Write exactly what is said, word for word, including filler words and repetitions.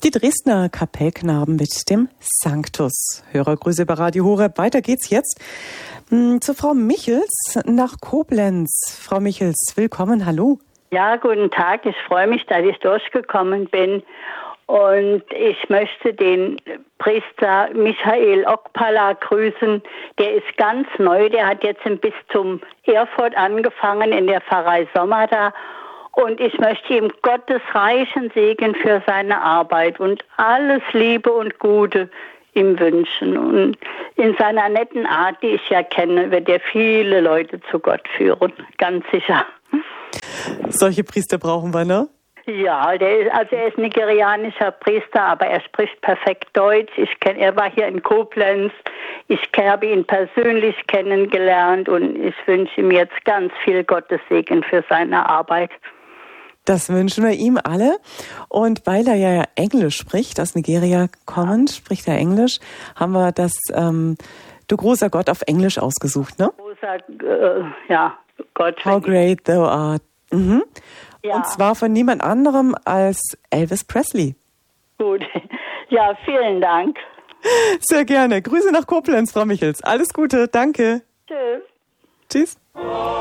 Die Dresdner Kapellknaben mit dem Sanctus. Hörergrüße bei Radio Horeb. Weiter geht's jetzt mh, zu Frau Michels nach Koblenz. Frau Michels, willkommen, hallo. Ja, guten Tag. Ich freue mich, dass ich durchgekommen bin. Und ich möchte den Priester Michael Okpala grüßen. Der ist ganz neu. Der hat jetzt im Bistum Erfurt angefangen, in der Pfarrei Sommerda. Und ich möchte ihm Gottes reichen Segen für seine Arbeit und alles Liebe und Gute ihm wünschen. Und in seiner netten Art, die ich ja kenne, wird er viele Leute zu Gott führen. Ganz sicher. Solche Priester brauchen wir, ne? Ja, der ist, also er ist nigerianischer Priester, aber er spricht perfekt Deutsch. Ich kenn, er war hier in Koblenz. Ich habe ihn persönlich kennengelernt und ich wünsche ihm jetzt ganz viel Gottes Segen für seine Arbeit. Das wünschen wir ihm alle. Und weil er ja Englisch spricht, aus Nigeria kommend, spricht er Englisch, haben wir das ähm, Du großer Gott auf Englisch ausgesucht, ne? Großer, äh, ja, Gott. How great thou art. Mhm. Ja. Und zwar von niemand anderem als Elvis Presley. Gut. Ja, vielen Dank. Sehr gerne. Grüße nach Koblenz, Frau Michels. Alles Gute. Danke. Tschüss. Tschüss.